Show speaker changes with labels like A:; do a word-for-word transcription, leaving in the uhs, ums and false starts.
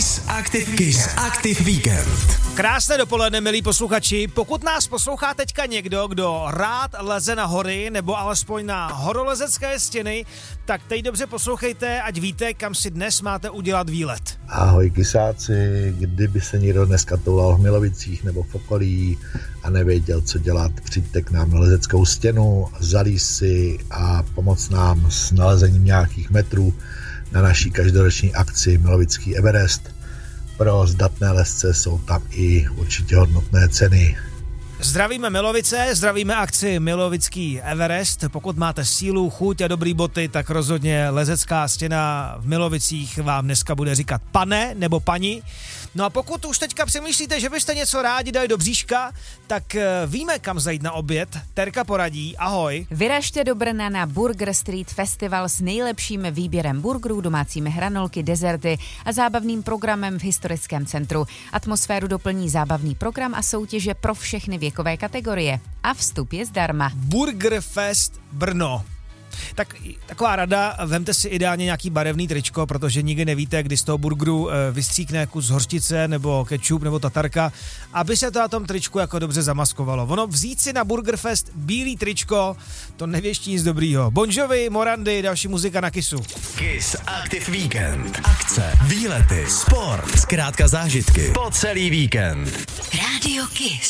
A: Kiss Active, Kiss Active Weekend.
B: Krásné dopoledne, milí posluchači. Pokud nás poslouchá teďka někdo, kdo rád leze na hory nebo alespoň na horolezecké stěny, tak teď dobře poslouchejte, ať víte, kam si dnes máte udělat výlet.
C: Ahoj kysáci, kdyby se někdo dneska toulal v Milovicích nebo v okolí a nevěděl, co dělat, přijďte k nám na lezeckou stěnu, zalíz si a pomoct nám s nalezením nějakých metrů na naší každoroční akci Milovický Everest. Pro zdatné lezce jsou tam i určitě hodnotné ceny.
B: Zdravíme Milovice, zdravíme akci Milovický Everest. Pokud máte sílu, chuť a dobrý boty, tak rozhodně lezecká stěna v Milovicích vám dneska bude říkat pane nebo paní. No a pokud už teďka přemýšlíte, že byste něco rádi dali do bříška, tak víme, kam zajít na oběd. Terka poradí, ahoj.
D: Vyražte do Brna na Burger Street Festival s nejlepším výběrem burgerů, domácími hranolky, dezerty a zábavným programem v historickém centru. Atmosféru doplní zábavný program a soutěže pro všechny věkové kategorie. A vstup je zdarma.
B: Burger Fest Brno. Tak taková rada, vemte si ideálně nějaký barevný tričko, protože nikdy nevíte, kdy z toho burgeru vystříkne kus hořčice nebo kečup nebo tatarka, aby se to na tom tričku jako dobře zamaskovalo. Ono vzít si na Burgerfest bílý tričko, to nevěští nic dobrýho. Bon Jovi, Morandy, další muzika na Kissu.
A: Kiss Active Weekend. Akce, výlety, sport, zkrátka zážitky po celý víkend.
E: Rádio Kiss.